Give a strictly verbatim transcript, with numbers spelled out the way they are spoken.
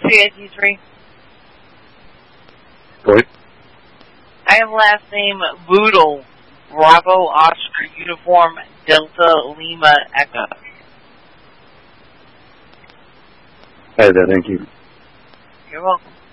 C I T three. What? I have last name Boodle, Bravo, Oscar, Uniform, Delta, Lima, Echo. Hi there, thank you. You're welcome.